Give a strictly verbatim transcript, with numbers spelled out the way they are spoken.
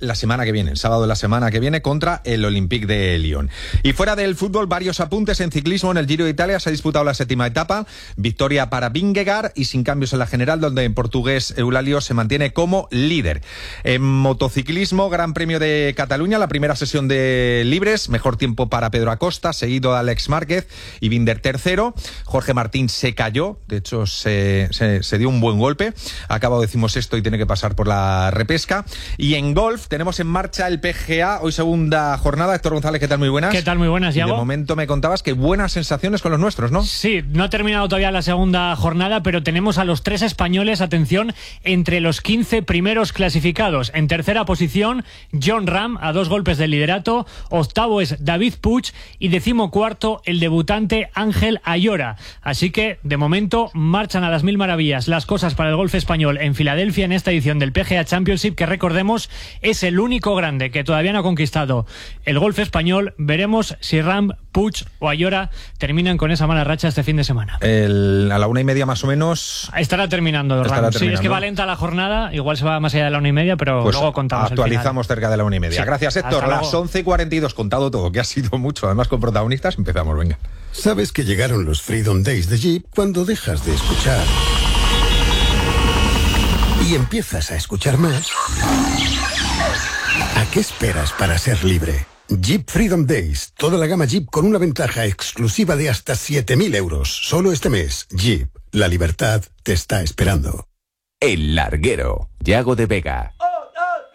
la semana que viene, el sábado de la semana que viene, contra el Olympique de Lyon. Y fuera del fútbol, varios apuntes en ciclismo. En el Giro de Italia se ha disputado la séptima etapa, victoria para Vingegaard y sin cambios en la general, donde el portugués Eulálio se mantiene como líder. En motociclismo, Gran Premio de Cataluña, la primera sesión de libres, mejor tiempo para Pedro Acosta, seguido de Alex Márquez y Binder tercero. Jorge Martín se cayó, de hecho se, se, se dio un buen golpe, ha acabado decimosexto y tiene que pasar por la repesca. Y en golf tenemos en marcha el P G A, hoy segunda jornada. Héctor González, ¿qué tal? Muy buenas. ¿Qué tal? Muy buenas, Iago. De momento me contabas que buenas sensaciones con los nuestros, ¿no? Sí, no ha terminado todavía la segunda jornada, pero tenemos a los tres españoles, atención, entre los quince primeros clasificados. En tercera posición, Jon Rahm, a dos golpes del liderato. Octavo es David Puig y decimocuarto el debutante Ángel Ayora. Así que, de momento, marchan a las mil maravillas las cosas para el golf español en Filadelfia en esta edición del P G A Championship, que recordemos es el único grande que todavía no ha conquistado el golf español. Veremos si Rahm, Puig o Ayora terminan con esa mala racha este fin de semana. El, a la una y media más o menos estará terminando Rahm. Estará Sí, terminando. es que va lenta la jornada, igual se va más allá de la una y media, pero pues luego contamos actualizamos el final. cerca de la una y media. Sí. Gracias, Héctor. Hasta Las luego. once y cuarenta y dos, contado todo, que ha sido mucho, además con protagonistas. Empezamos, venga. ¿Sabes que llegaron los Freedom Days de Jeep cuando dejas de escuchar y empiezas a escuchar más? ¿A qué esperas para ser libre? Jeep Freedom Days, toda la gama Jeep con una ventaja exclusiva de hasta siete mil euros. Solo este mes. Jeep, la libertad te está esperando. El Larguero, Yago de Vega.